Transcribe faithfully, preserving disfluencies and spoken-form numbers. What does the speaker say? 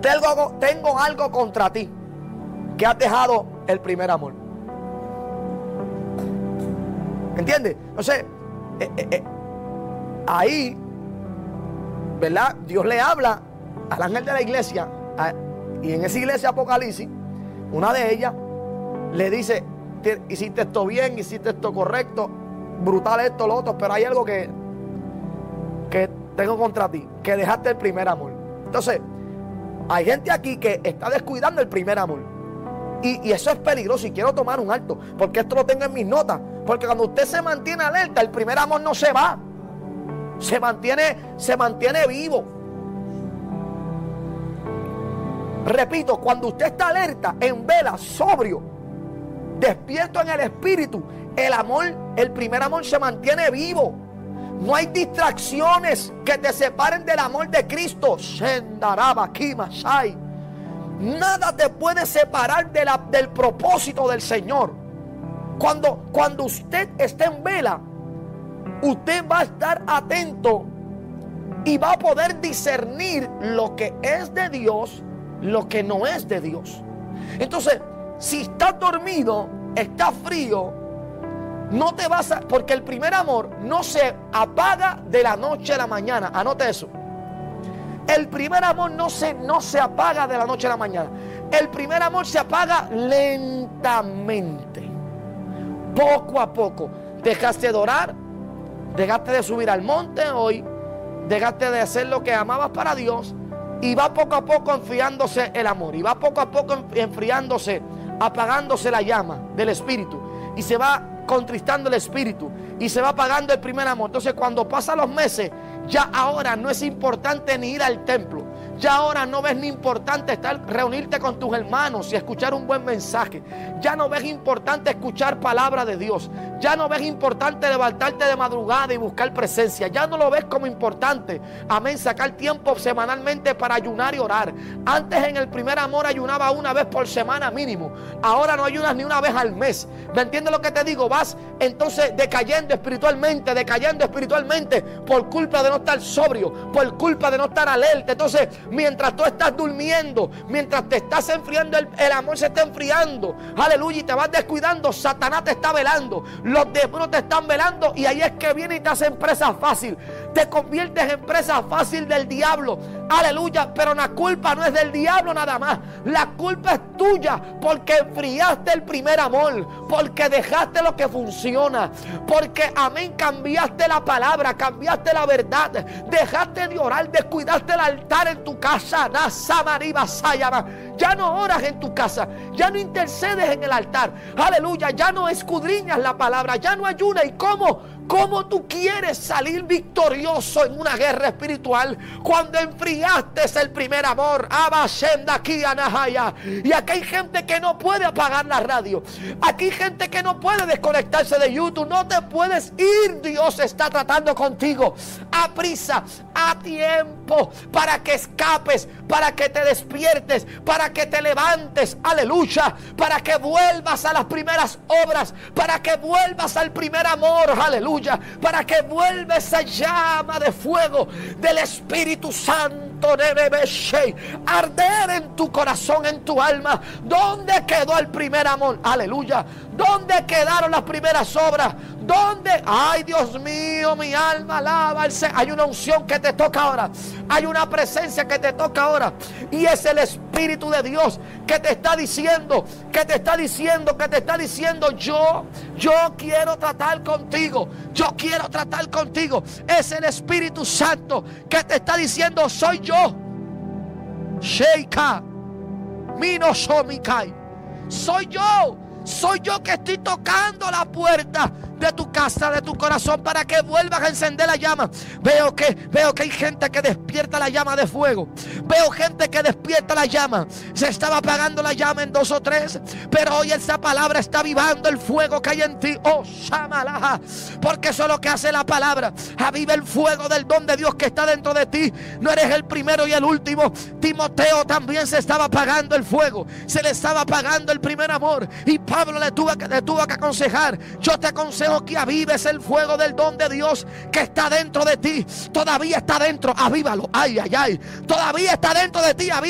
tengo, tengo algo contra ti, que has dejado el primer amor. ¿Entiendes? Entonces, eh, eh, eh, ahí, ¿verdad? Dios le habla al ángel de la iglesia, a, y en esa iglesia Apocalipsis, una de ellas le dice: hiciste esto bien, hiciste esto correcto, brutal esto, lo otro, pero hay algo que, que tengo contra ti, que dejaste el primer amor. Entonces, hay gente aquí que está descuidando el primer amor. Y, y eso es peligroso, y quiero tomar un alto, porque esto lo tengo en mis notas. Porque cuando usted se mantiene alerta, el primer amor no se va. Se mantiene, se mantiene vivo. Repito, cuando usted está alerta, en vela, sobrio, despierto en el espíritu, el amor, el primer amor se mantiene vivo. No hay distracciones que te separen del amor de Cristo. Nada te puede separar de la, del propósito del Señor. Cuando, cuando usted esté en vela, usted va a estar atento y va a poder discernir lo que es de Dios, lo que no es de Dios. Entonces, si estás dormido, estás frío, no te vas a... Porque el primer amor no se apaga de la noche a la mañana. Anote eso. El primer amor no se, no se apaga de la noche a la mañana. El primer amor se apaga lentamente, poco a poco. Dejaste de orar, dejaste de subir al monte hoy, dejaste de hacer lo que amabas para Dios, y va poco a poco enfriándose el amor, y va poco a poco enfriándose, apagándose la llama del espíritu, y se va contristando el espíritu, y se va apagando el primer amor. Entonces, cuando pasan los meses, ya ahora no es importante ni ir al templo. Ya ahora no ves ni importante estar, reunirte con tus hermanos y escuchar un buen mensaje. Ya no ves importante escuchar palabra de Dios. Ya no ves importante levantarte de madrugada y buscar presencia. Ya no lo ves como importante, amén, sacar tiempo semanalmente para ayunar y orar. Antes, en el primer amor, ayunaba una vez por semana mínimo. Ahora no ayunas ni una vez al mes. ¿Me entiendes lo que te digo? Vas entonces decayendo espiritualmente, decayendo espiritualmente por culpa de no estar sobrio, por culpa de no estar alerta. Entonces, mientras tú estás durmiendo, mientras te estás enfriando, el, el amor se está enfriando, aleluya, y te vas descuidando, Satanás te está velando, los demonios te están velando, y ahí es que viene y te hace presa fácil. Te conviertes en presa fácil del diablo, aleluya. Pero la culpa no es del diablo nada más, la culpa es tuya, porque enfriaste el primer amor, porque dejaste lo que funciona, porque, amén, cambiaste la palabra, cambiaste la verdad, dejaste de orar, descuidaste el altar en tu casa. Ya no oras en tu casa, ya no intercedes en el altar, aleluya, ya no escudriñas la palabra, ya no ayunas. ¿Y cómo? ¿Cómo tú quieres salir victorioso en una guerra espiritual cuando enfriaste el primer amor? Y aquí hay gente que no puede apagar la radio. Aquí hay gente que no puede desconectarse de YouTube. No te puedes ir. Dios está tratando contigo a prisa, a tiempo, para que escapes, para que te despiertes, para que te levantes, aleluya, para que vuelvas a las primeras obras, para que vuelvas al primer amor, aleluya, para que vuelva esa llama de fuego del Espíritu Santo de arder en tu corazón, en tu alma. ¿Dónde quedó el primer amor? Aleluya. ¿Dónde quedaron las primeras obras? ¿Dónde? Ay, Dios mío, mi alma alaba al Señor. Hay una unción que te toca ahora, hay una presencia que te toca ahora, y es el Espíritu de Dios que te está diciendo, que te está diciendo, que te está diciendo: yo, yo quiero tratar contigo, yo quiero tratar contigo. Es el Espíritu Santo que te está diciendo: soy yo. Sheika, Mino Shomikai, soy yo. Soy yo que estoy tocando la puerta de tu casa, de tu corazón, para que vuelvas a encender la llama. Veo que, veo que hay gente que despierta la llama de fuego. Veo gente que despierta la llama. Se estaba apagando la llama en dos o tres, pero hoy esa palabra está avivando el fuego que hay en ti. Oh, Shamalaha. Porque eso es lo que hace la palabra. Aviva el fuego del don de Dios que está dentro de ti. No eres el primero y el último. Timoteo también se estaba apagando el fuego. Se le estaba apagando el primer amor. Y Pablo le tuvo que, le tuvo que aconsejar: yo te aconsejo que avives el fuego del don de Dios que está dentro de ti. Todavía está dentro, avívalo. Ay, ay, ay. Todavía está dentro de ti, avívalo.